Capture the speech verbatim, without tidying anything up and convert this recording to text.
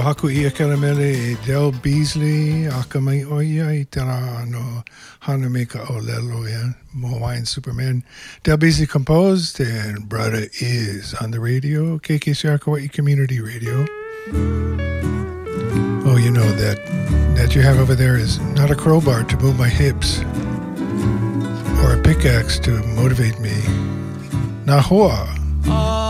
haku ia karamele e Del Beasley, akamai oia I tara no hana me ka olelo ia, Hawaiian Superman. Del Beasley composed and Brother is on the radio, K K C R Kauai Community Radio. Oh, you know that that you have over there is not a crowbar to move my hips or a pickaxe to motivate me. Nahua.